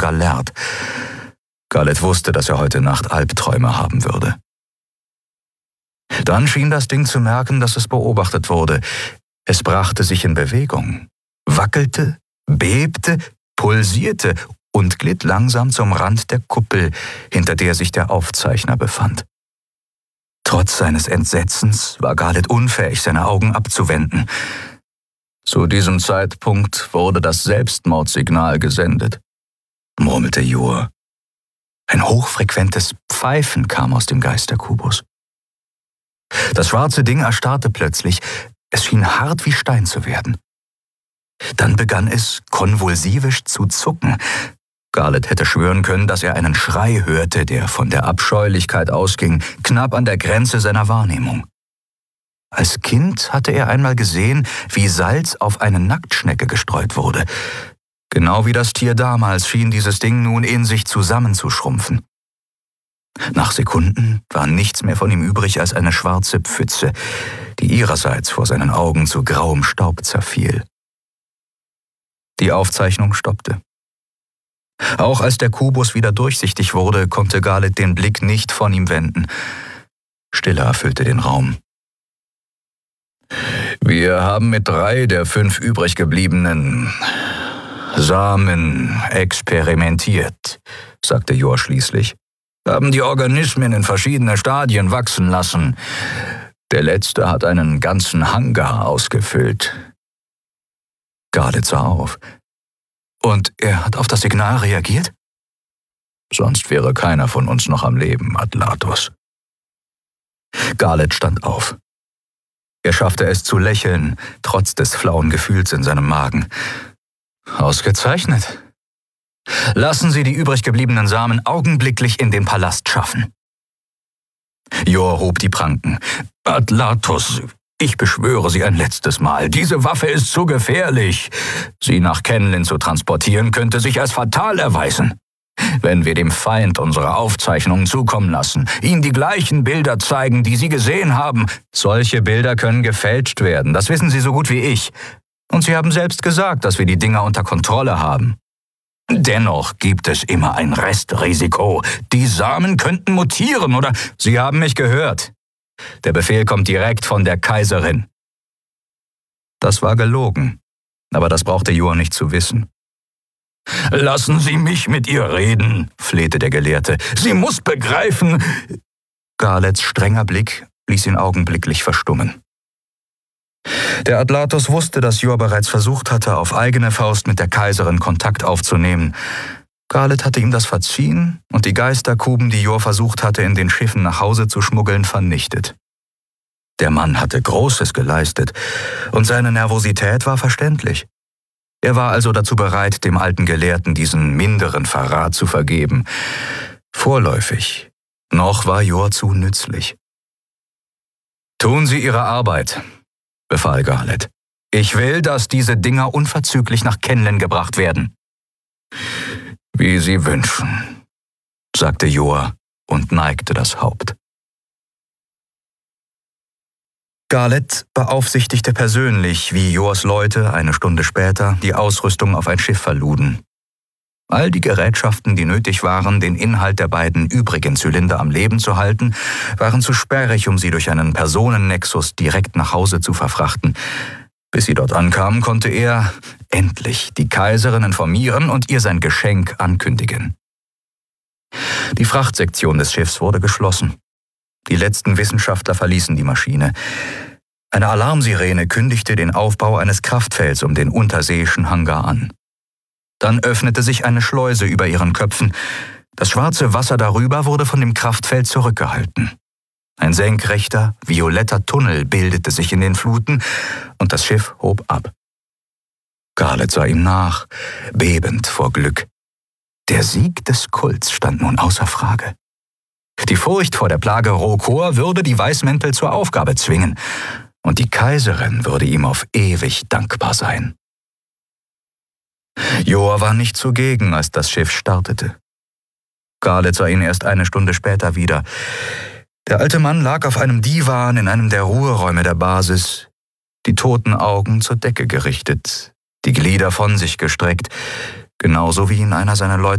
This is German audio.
Galerd. Garlett wusste, dass er heute Nacht Albträume haben würde. Dann schien das Ding zu merken, dass es beobachtet wurde. Es brachte sich in Bewegung, wackelte, bebte, pulsierte und glitt langsam zum Rand der Kuppel, hinter der sich der Aufzeichner befand. Trotz seines Entsetzens war Garlett unfähig, seine Augen abzuwenden. Zu diesem Zeitpunkt wurde das Selbstmordsignal gesendet, murmelte Jur. Ein hochfrequentes Pfeifen kam aus dem Geisterkubus. Das schwarze Ding erstarrte plötzlich. Es schien hart wie Stein zu werden. Dann begann es, konvulsivisch zu zucken. Garlett hätte schwören können, dass er einen Schrei hörte, der von der Abscheulichkeit ausging, knapp an der Grenze seiner Wahrnehmung. Als Kind hatte er einmal gesehen, wie Salz auf eine Nacktschnecke gestreut wurde. Genau wie das Tier damals schien dieses Ding nun in sich zusammenzuschrumpfen. Nach Sekunden war nichts mehr von ihm übrig als eine schwarze Pfütze, die ihrerseits vor seinen Augen zu grauem Staub zerfiel. Die Aufzeichnung stoppte. Auch als der Kubus wieder durchsichtig wurde, konnte Garlett den Blick nicht von ihm wenden. Stille erfüllte den Raum. Wir haben mit 3 der 5 übrig gebliebenen Samen experimentiert, sagte Jor schließlich. Haben die Organismen in verschiedene Stadien wachsen lassen. Der letzte hat einen ganzen Hangar ausgefüllt. Garlett sah auf. Und er hat auf das Signal reagiert? Sonst wäre keiner von uns noch am Leben, Atlatos. Garlett stand auf. Er schaffte es zu lächeln, trotz des flauen Gefühls in seinem Magen. Ausgezeichnet. Lassen Sie die übrig gebliebenen Samen augenblicklich in den Palast schaffen. Jor hob die Pranken. Atlatos, ich beschwöre Sie ein letztes Mal, diese Waffe ist zu gefährlich. Sie nach Kenlin zu transportieren, könnte sich als fatal erweisen. Wenn wir dem Feind unsere Aufzeichnungen zukommen lassen, ihm die gleichen Bilder zeigen, die Sie gesehen haben. Solche Bilder können gefälscht werden, das wissen Sie so gut wie ich. Und Sie haben selbst gesagt, dass wir die Dinger unter Kontrolle haben. Dennoch gibt es immer ein Restrisiko. Die Samen könnten mutieren, oder? Sie haben mich gehört. Der Befehl kommt direkt von der Kaiserin. Das war gelogen, aber das brauchte Jor nicht zu wissen. Lassen Sie mich mit ihr reden, flehte der Gelehrte. Sie muss begreifen. Garletts strenger Blick ließ ihn augenblicklich verstummen. Der Atlatos wusste, dass Jor bereits versucht hatte, auf eigene Faust mit der Kaiserin Kontakt aufzunehmen. Garlett hatte ihm das verziehen und die Geisterkuben, die Jor versucht hatte, in den Schiffen nach Hause zu schmuggeln, vernichtet. Der Mann hatte Großes geleistet und seine Nervosität war verständlich. Er war also dazu bereit, dem alten Gelehrten diesen minderen Verrat zu vergeben. Vorläufig. Noch war Jor zu nützlich. Tun Sie Ihre Arbeit, befahl Garlett. Ich will, dass diese Dinger unverzüglich nach Kenlin gebracht werden. Wie Sie wünschen, sagte Jor und neigte das Haupt. Garlett beaufsichtigte persönlich, wie Jors Leute eine Stunde später die Ausrüstung auf ein Schiff verluden. All die Gerätschaften, die nötig waren, den Inhalt der beiden übrigen Zylinder am Leben zu halten, waren zu sperrig, um sie durch einen Personennexus direkt nach Hause zu verfrachten. Bis sie dort ankamen, konnte er endlich die Kaiserin informieren und ihr sein Geschenk ankündigen. Die Frachtsektion des Schiffs wurde geschlossen. Die letzten Wissenschaftler verließen die Maschine. Eine Alarmsirene kündigte den Aufbau eines Kraftfelds um den unterseeischen Hangar an. Dann öffnete sich eine Schleuse über ihren Köpfen. Das schwarze Wasser darüber wurde von dem Kraftfeld zurückgehalten. Ein senkrechter, violetter Tunnel bildete sich in den Fluten und das Schiff hob ab. Garlett sah ihm nach, bebend vor Glück. Der Sieg des Kults stand nun außer Frage. Die Furcht vor der Plage Rokor würde die Weißmäntel zur Aufgabe zwingen, und die Kaiserin würde ihm auf ewig dankbar sein. Jor war nicht zugegen, als das Schiff startete. Garlett sah ihn erst eine Stunde später wieder. Der alte Mann lag auf einem Divan in einem der Ruheräume der Basis, die toten Augen zur Decke gerichtet, die Glieder von sich gestreckt, genauso wie ihn einer seiner Leute